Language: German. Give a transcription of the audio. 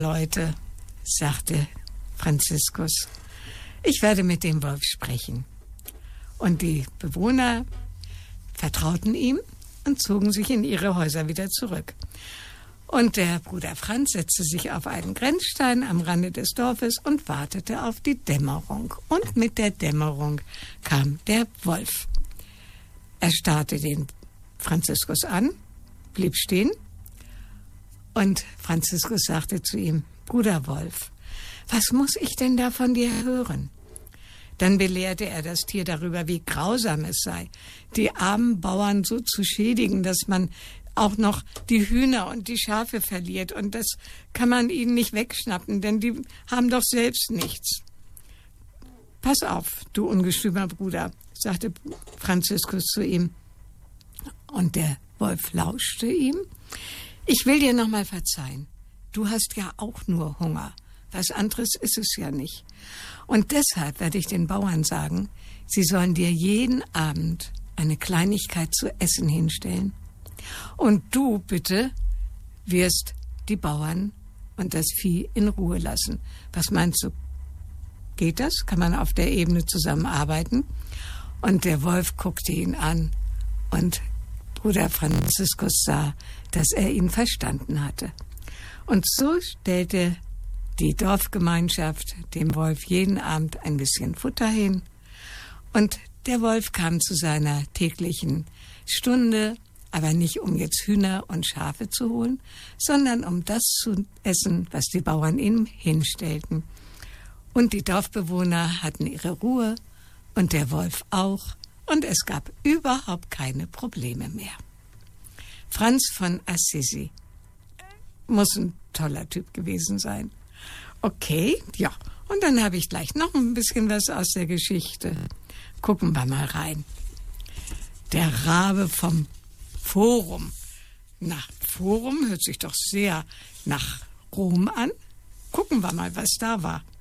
Leute, sagte Franziskus, ich werde mit dem Wolf sprechen. Und die Bewohner vertrauten ihm und zogen sich in ihre Häuser wieder zurück. Und der Bruder Franz setzte sich auf einen Grenzstein am Rande des Dorfes und wartete auf die Dämmerung. Und mit der Dämmerung kam der Wolf. Er starrte den Franziskus an, blieb stehen und Franziskus sagte zu ihm, Bruder Wolf, was muss ich denn da von dir hören? Dann belehrte er das Tier darüber, wie grausam es sei, die armen Bauern so zu schädigen, dass man auch noch die Hühner und die Schafe verliert. Und das kann man ihnen nicht wegschnappen, denn die haben doch selbst nichts. Pass auf, du ungestümer Bruder, sagte Franziskus zu ihm. Und der Wolf lauschte ihm. Ich will dir nochmal verzeihen. Du hast ja auch nur Hunger. Was anderes ist es ja nicht. Und deshalb werde ich den Bauern sagen, sie sollen dir jeden Abend eine Kleinigkeit zu essen hinstellen. Und du, bitte, wirst die Bauern und das Vieh in Ruhe lassen. Was meinst du? Geht das? Kann man auf der Ebene zusammenarbeiten? Und der Wolf guckte ihn an und Bruder Franziskus sah, dass er ihn verstanden hatte. Und so stellte die Dorfgemeinschaft dem Wolf jeden Abend ein bisschen Futter hin. Und der Wolf kam zu seiner täglichen Stunde, aber nicht um jetzt Hühner und Schafe zu holen, sondern um das zu essen, was die Bauern ihm hinstellten. Und die Dorfbewohner hatten ihre Ruhe und der Wolf auch. Und es gab überhaupt keine Probleme mehr. Franz von Assisi muss ein toller Typ gewesen sein. Okay, ja. Und dann habe ich gleich noch ein bisschen was aus der Geschichte. Gucken wir mal rein. Der Rabe vom Forum. Na, Forum hört sich doch sehr nach Rom an. Gucken wir mal, was da war.